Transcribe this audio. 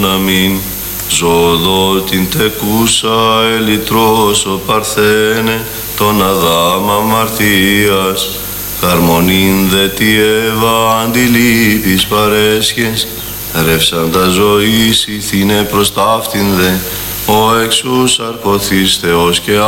αμήν. Ζωοδό την τεκούσα ελιτρώσω παρθένε, τον Αδάμ αμαρτίας. Χαρμονήν δε τη Εύα αντιλήπης παρέσχες, ρεύσαντα ζωής ηθήνε προς ταύτην δε, ο εξούς αρκωθείς Θεός και